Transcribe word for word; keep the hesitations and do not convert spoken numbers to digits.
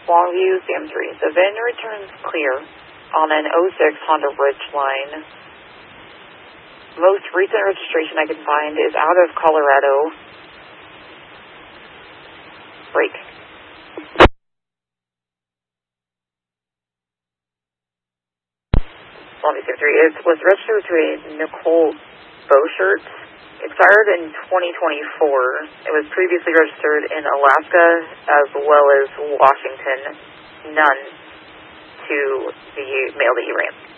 Longview, Sam three. The V I N returns clear on an oh six Honda Ridgeline. Most recent registration I can find is out of Colorado. Break. Longview, Sam three. It was registered to a Nicole Beauchert. Expired in twenty twenty-four. It was previously registered in Alaska as well as Washington. None to the mail that you ran.